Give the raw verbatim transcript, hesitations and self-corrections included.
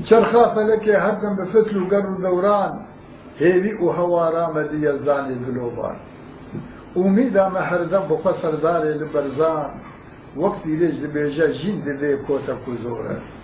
چرخا فلکێ هەردەم بە فتل و گەڕ و دەوران هێوی و هەوارامەدی یەزدانی دلۆبان ئومیدامە هەردەم بخوا سەردارێ لە بەرزان وەک دیرێژ دەبێژە ژین دەدێ کۆتە کوزۆرە